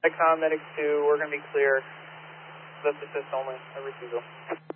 Icon Medic 2, we're going to be clear. Lift assist only. I refusal.